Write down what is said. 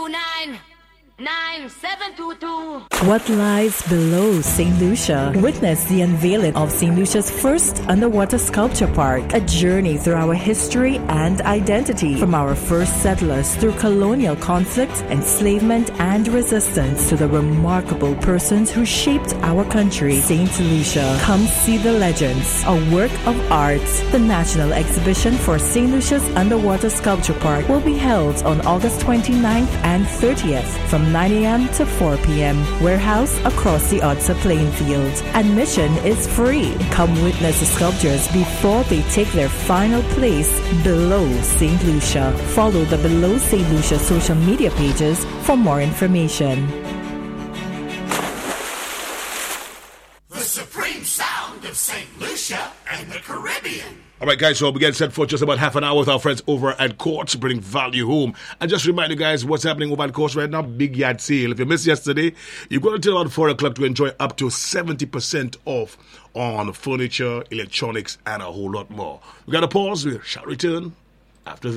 What lies below St. Lucia? Witness the unveiling of St. Lucia's first underwater sculpture park, a journey through our history and identity, from our first settlers through colonial conflict, enslavement, and resistance to the remarkable persons who shaped our country. St. Lucia, come see the legends, a work of art. The National Exhibition for St. Lucia's Underwater Sculpture Park will be held on August 29th and 30th from 9 a.m. to 4 p.m. Warehouse across the Otsa playing field. Admission is free. Come witness the sculptures before they take their final place below St. Lucia. Follow the Below St. Lucia social media pages for more information. The supreme sound of St. Lucia and the Caribbean. All right, guys, so we get set for just about half an hour with our friends over at Courts, bring value home. And just remind you guys what's happening over at Courts right now, big yard sale. If you missed yesterday, you've got until about 4 o'clock to enjoy up to 70% off on furniture, electronics, and a whole lot more. We got to pause. We shall return after this.